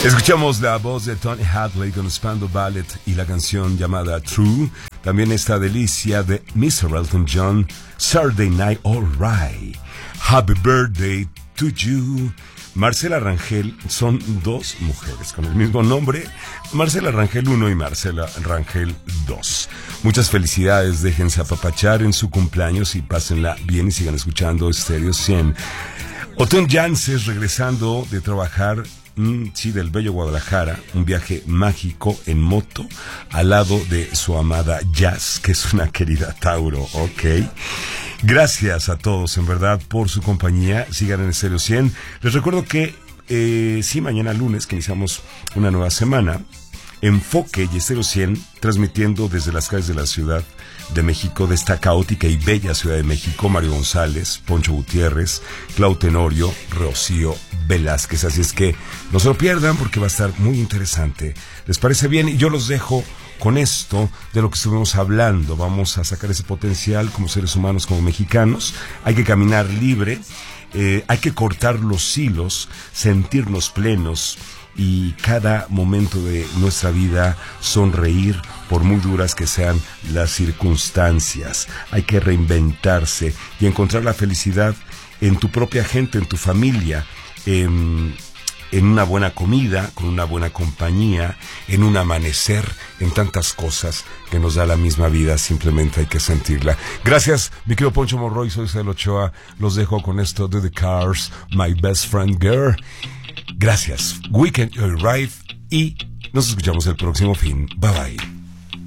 Escuchamos la voz de Tony Hadley con Spandau Ballet y la canción llamada True. También esta delicia de Mr. Elton John, Saturday Night Alright. Happy Birthday to You. Marcela Rangel, son dos mujeres con el mismo nombre, Marcela Rangel 1 y Marcela Rangel 2. Muchas felicidades, déjense apapachar en su cumpleaños y pásenla bien y sigan escuchando Stereo 100. Otón Janses regresando de trabajar, del bello Guadalajara, un viaje mágico en moto al lado de su amada Jazz, que es una querida Tauro, ok. Gracias a todos, en verdad, por su compañía. Sigan en Stereo 100. Les recuerdo que, mañana lunes, que iniciamos una nueva semana, Enfoque y Stereo 100, transmitiendo desde las calles de la Ciudad de México, de esta caótica y bella Ciudad de México, Mario González, Poncho Gutiérrez, Clau Tenorio, Rocío Velázquez. Así es que no se lo pierdan porque va a estar muy interesante. ¿Les parece bien? Y yo los dejo con esto de lo que estuvimos hablando. Vamos a sacar ese potencial como seres humanos, como mexicanos. Hay que caminar libre, hay que cortar los hilos, sentirnos plenos y cada momento de nuestra vida sonreír por muy duras que sean las circunstancias. Hay que reinventarse y encontrar la felicidad en tu propia gente, en tu familia, en una buena comida, con una buena compañía, en un amanecer, en tantas cosas que nos da la misma vida, simplemente hay que sentirla. Gracias, mi querido Poncho Monroy, soy Cel Ochoa, los dejo con esto de The Cars, My Best Friend Girl. Gracias, Weekend Joyride y nos escuchamos el próximo fin. Bye bye.